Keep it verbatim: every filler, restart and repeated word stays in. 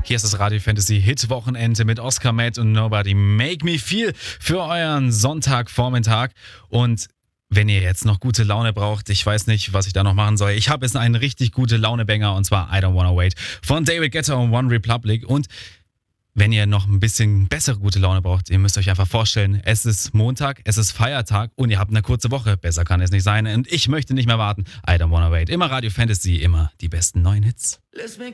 Hier ist das Radio Fantasy Hit Wochenende mit Oscar Matt und Nobody Make Me Feel für euren Sonntagvormittag. Und wenn ihr jetzt noch gute Laune braucht, ich weiß nicht, was ich da noch machen soll. Ich habe jetzt einen richtig gute Laune-Banger und zwar I Don't Wanna Wait von David Guetta und One Republic. Und wenn ihr noch ein bisschen bessere gute Laune braucht, ihr müsst euch einfach vorstellen, es ist Montag, es ist Feiertag und ihr habt eine kurze Woche. Besser kann es nicht sein und ich möchte nicht mehr warten. I Don't Wanna Wait. Immer Radio Fantasy, immer die besten neuen Hits. Let's make